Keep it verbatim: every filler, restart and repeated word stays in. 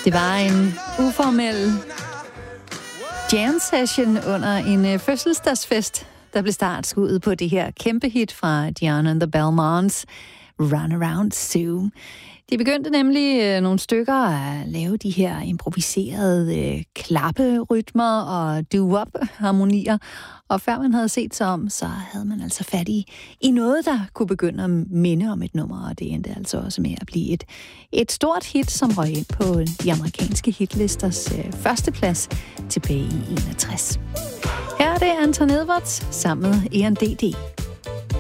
Det var en uformel jam session under en fødselsdagsfest, der blev startskuddet på det her kæmpe hit fra Diana and the Belmonts, Run Around Sue. De begyndte nemlig øh, nogle stykker at lave de her improviserede øh, klapperytmer og doo-wop-harmonier. Og før man havde set sig om, så havde man altså fat i, i noget, der kunne begynde at minde om et nummer. Og det endte altså også med at blive et, et stort hit, som røg ind på de amerikanske hitlisters øh, førsteplads tilbage i enogtres. Her er det Anton Edwards sammen med E N D D.